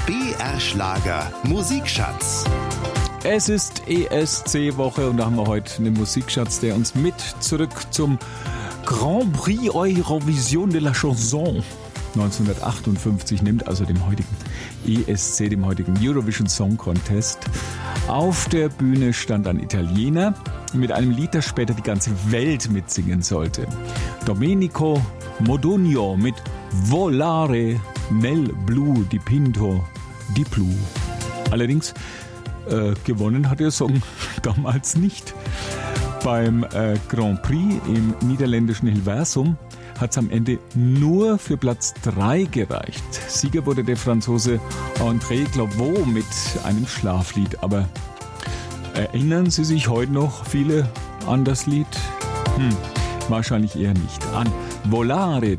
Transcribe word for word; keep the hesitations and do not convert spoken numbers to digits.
B R-Schlager Musikschatz. Es ist E S C-Woche und da haben wir heute einen Musikschatz, der uns mit zurück zum Grand Prix Eurovision de la Chanson neunzehnhundertachtundfünfzig nimmt, also dem heutigen E S C, dem heutigen Eurovision Song Contest. Auf der Bühne stand ein Italiener mit einem Lied, das später die ganze Welt mitsingen sollte. Domenico Modugno mit Volare nel blu dipinto di blu. Allerdings äh, gewonnen hat der Song damals nicht. Beim äh, Grand Prix im niederländischen Hilversum hat es am Ende nur für Platz drei gereicht. Sieger wurde der Franzose André Clavaux mit einem Schlaflied. Aber erinnern Sie sich heute noch viele an das Lied? Hm, wahrscheinlich eher nicht. An Volare